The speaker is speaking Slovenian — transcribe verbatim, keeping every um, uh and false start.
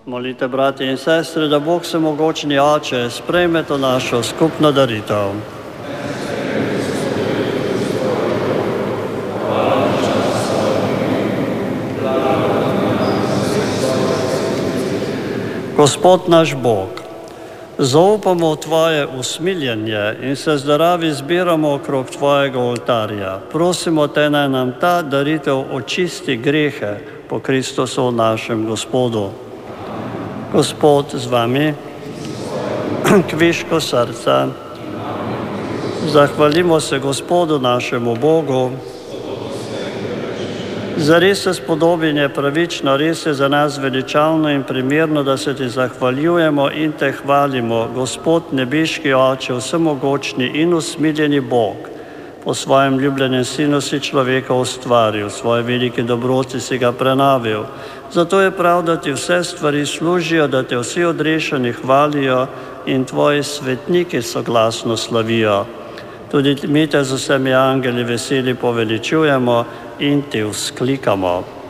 Molite, brati in sestre, da Bog vsemogočni Oče sprejme to našo skupno daritev. Gospod naš Bog, zaupamo v Tvoje usmiljenje in se zdaravi zbiramo okrog Tvojega oltarja. Prosimo Te, naj nam ta daritev očisti grehe po Kristusu našem Gospodu. Gospod z vami, kviško srca, zahvalimo se Gospodu našemu Bogu. Zares se spodobin je pravično, res je za nas veličavno in primerno, da se Ti zahvaljujemo in Te hvalimo, Gospod nebeški Oče, vsemogočni in usmiljeni Bog. Po svojem ljubljenem Sinu si človeka ustvaril, svoje velike dobroti si ga prenovil. Zato je prav, da Ti vse stvari služijo, da Te vsi odrešeni hvalijo in Tvoji svetniki soglasno slavijo. Tudi mi Te z vsemi angeli veseli poveličujemo in Ti vzklikamo.